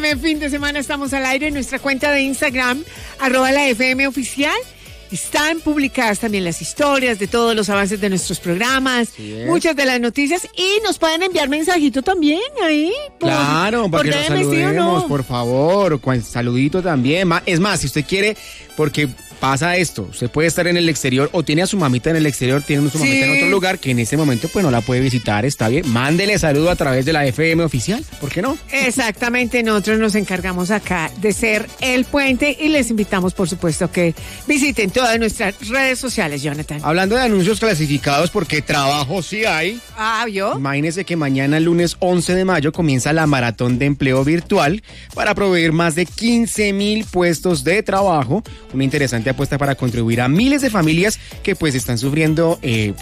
FM Fin de Semana estamos al aire en nuestra cuenta de Instagram, @laFMOficial. Están publicadas también las historias de todos los avances de nuestros programas, muchas de las noticias, y nos pueden enviar mensajito también ahí. Claro, para que nos saludemos, por favor, saludito también. Es más, si usted quiere, porque pasa esto, usted puede estar en el exterior o tiene a su mamita en el exterior, tiene a su mamita en otro lugar que en ese momento pues no la puede visitar, está bien, mándele saludo a través de la FM Oficial, ¿por qué no? Exactamente, nosotros nos encargamos acá de ser el puente y les invitamos por supuesto que visiten todas nuestras redes sociales, Jonathan. Hablando de anuncios clasificados, porque trabajo sí hay. ¿Yo? Imagínese que mañana, lunes 11 de mayo, comienza la maratón de empleo virtual para proveer más de 15,000 puestos de trabajo, una interesante apuesta para contribuir a miles de familias que pues están sufriendo,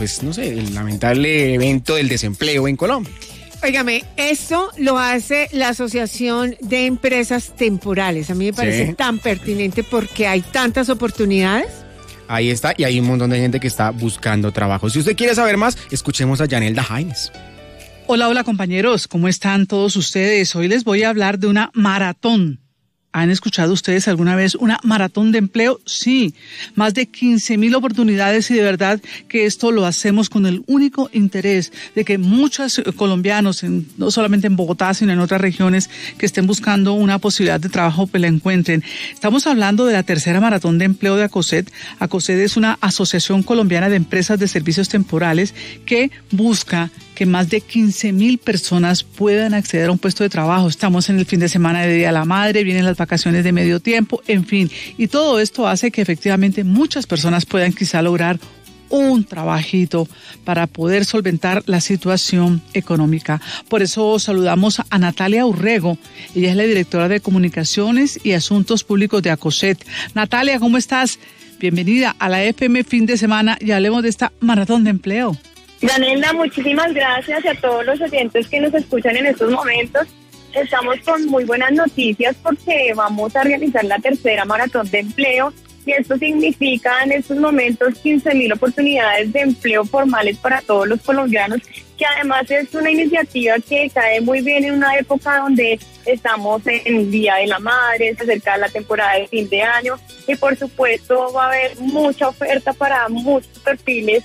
el lamentable evento del desempleo en Colombia. Óigame, esto lo hace la Asociación de Empresas Temporales. A mí me parece tan pertinente porque hay tantas oportunidades. Ahí está, y hay un montón de gente que está buscando trabajo. Si usted quiere saber más, escuchemos a Yanelda Jaimes. Hola compañeros, ¿cómo están todos ustedes? Hoy les voy a hablar de una maratón. ¿Han escuchado ustedes alguna vez una maratón de empleo? Sí, más de 15,000 oportunidades, y de verdad que esto lo hacemos con el único interés de que muchos colombianos, no solamente en Bogotá, sino en otras regiones, que estén buscando una posibilidad de trabajo, pues la encuentren. Estamos hablando de la tercera maratón de empleo de ACOSET. ACOSET es una asociación colombiana de empresas de servicios temporales que busca que más de 15,000 personas puedan acceder a un puesto de trabajo. Estamos en el fin de semana de Día de la Madre, vienen las vacaciones de medio tiempo, en fin. Y todo esto hace que efectivamente muchas personas puedan quizá lograr un trabajito para poder solventar la situación económica. Por eso saludamos a Natalia Urrego. Ella es la directora de Comunicaciones y Asuntos Públicos de ACOSET. Natalia, ¿cómo estás? Bienvenida a la FM Fin de Semana y hablemos de esta maratón de empleo. Yanelda, muchísimas gracias a todos los oyentes que nos escuchan en estos momentos. Estamos con muy buenas noticias porque vamos a realizar la tercera maratón de empleo, y esto significa en estos momentos 15,000 oportunidades de empleo formales para todos los colombianos, que además es una iniciativa que cae muy bien en una época donde estamos en Día de la Madre, se acerca la temporada de fin de año, y por supuesto va a haber mucha oferta para muchos perfiles.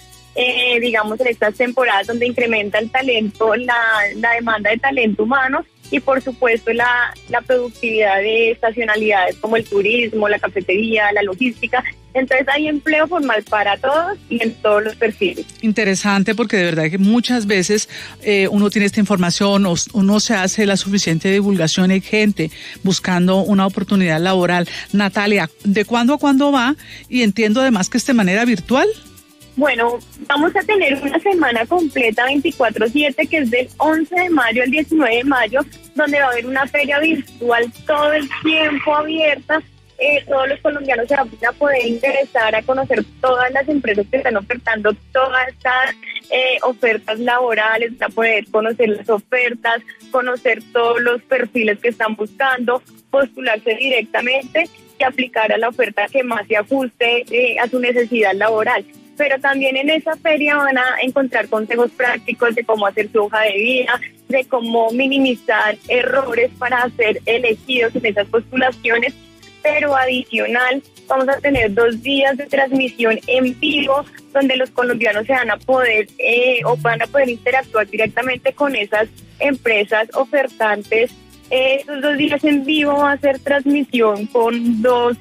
En estas temporadas donde incrementa el talento, la demanda de talento humano, y por supuesto la productividad de estacionalidades como el turismo, la cafetería, la logística. Entonces hay empleo formal para todos y en todos los perfiles. Interesante, porque de verdad que muchas veces uno tiene esta información o no se hace la suficiente divulgación, hay gente buscando una oportunidad laboral. Natalia, ¿de cuándo a cuándo va? Y entiendo además que es de manera virtual. Bueno, vamos a tener una semana completa 24/7, que es del 11 de mayo al 19 de mayo, donde va a haber una feria virtual todo el tiempo abierta. Todos los colombianos se van a poder interesar a conocer todas las empresas que están ofertando todas estas ofertas laborales, van a poder conocer las ofertas, conocer todos los perfiles que están buscando, postularse directamente y aplicar a la oferta que más se ajuste a su necesidad laboral. Pero también en esa feria van a encontrar consejos prácticos de cómo hacer su hoja de vida, de cómo minimizar errores para ser elegidos en esas postulaciones. Pero adicional, vamos a tener 2 días de transmisión en vivo, donde los colombianos se van a poder van a poder interactuar directamente con esas empresas ofertantes. Esos 2 días en vivo va a ser transmisión con 2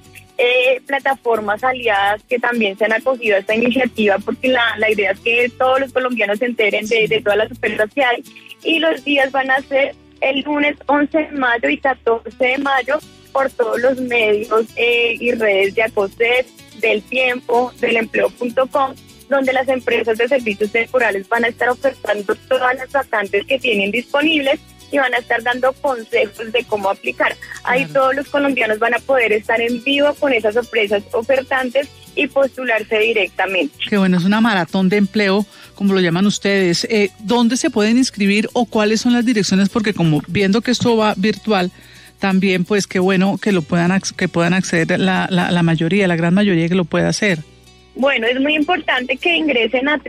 plataformas aliadas que también se han acogido a esta iniciativa, porque la idea es que todos los colombianos se enteren de todas las ofertas que hay, y los días van a ser el lunes 11 de mayo y 14 de mayo por todos los medios y redes de ACOSET, del Tiempo, del Empleo.com, donde las empresas de servicios temporales van a estar ofertando todas las vacantes que tienen disponibles y van a estar dando consejos de cómo aplicar. Ahí todos los colombianos van a poder estar en vivo con esas empresas ofertantes y postularse directamente. Qué bueno, es una maratón de empleo, como lo llaman ustedes. ¿Dónde se pueden inscribir o cuáles son las direcciones? Porque como viendo que esto va virtual, también pues qué bueno que puedan acceder la mayoría, la gran mayoría que lo pueda hacer. Bueno, es muy importante que ingresen a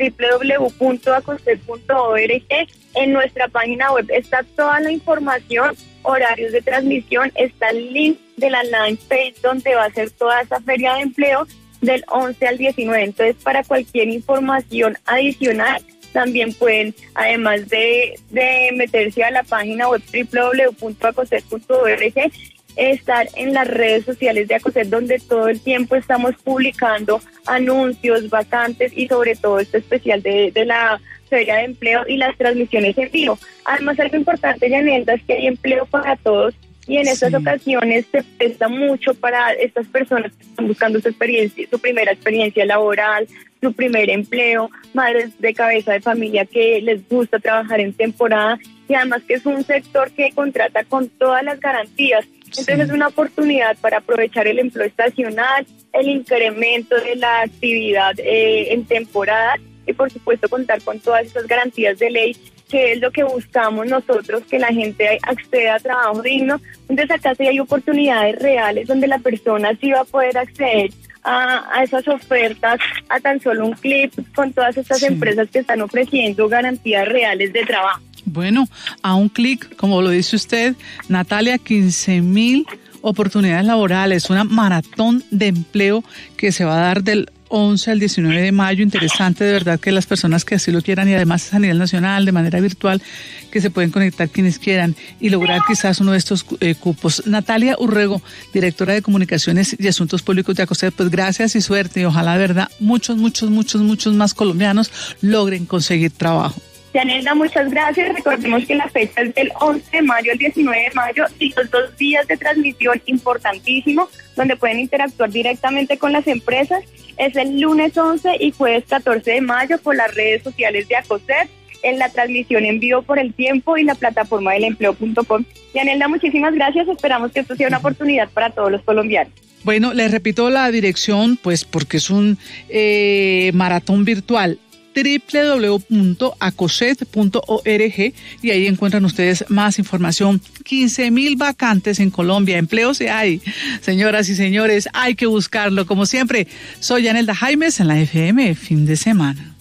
www.acoset.org. En nuestra página web está toda la información, horarios de transmisión, está el link de la landing page donde va a ser toda esa feria de empleo del 11 al 19. Entonces, para cualquier información adicional, también pueden, además de meterse a la página web www.acoset.org, estar en las redes sociales de Acoset, donde todo el tiempo estamos publicando anuncios, vacantes y sobre todo este especial de la Feria de Empleo y las transmisiones en vivo. Además, algo importante, Yanelda, es que hay empleo para todos y en estas ocasiones se presta mucho para estas personas que están buscando su primera experiencia laboral, su primer empleo, madres de cabeza de familia que les gusta trabajar en temporada y además que es un sector que contrata con todas las garantías. Entonces es una oportunidad para aprovechar el empleo estacional, el incremento de la actividad en temporada y por supuesto contar con todas esas garantías de ley, que es lo que buscamos nosotros, que la gente acceda a trabajo digno. Entonces acá sí hay oportunidades reales donde la persona sí va a poder acceder a esas ofertas a tan solo un clic con todas estas empresas que están ofreciendo garantías reales de trabajo. Bueno, a un clic, como lo dice usted, Natalia, 15,000 oportunidades laborales, una maratón de empleo que se va a dar del 11 al 19 de mayo. Interesante, de verdad, que las personas que así lo quieran y además es a nivel nacional, de manera virtual, que se pueden conectar quienes quieran y lograr quizás uno de estos cupos. Natalia Urrego, directora de Comunicaciones y Asuntos Públicos de Acoset, pues gracias y suerte y ojalá, de verdad, muchos más colombianos logren conseguir trabajo. Yanelda, muchas gracias. Recordemos que la fecha es del 11 de mayo al 19 de mayo y los 2 días de transmisión importantísimo, donde pueden interactuar directamente con las empresas. Es el lunes 11 y jueves 14 de mayo por las redes sociales de Acoset, en la transmisión en vivo por El Tiempo y la plataforma del empleo.com. Yanelda, muchísimas gracias. Esperamos que esto sea una oportunidad para todos los colombianos. Bueno, les repito la dirección, pues porque es un maratón virtual, www.acoset.org, y ahí encuentran ustedes más información. 15,000 vacantes en Colombia, empleo sí hay. Señoras y señores, hay que buscarlo. Como siempre, soy Yanelda Jaimes en la FM Fin de Semana.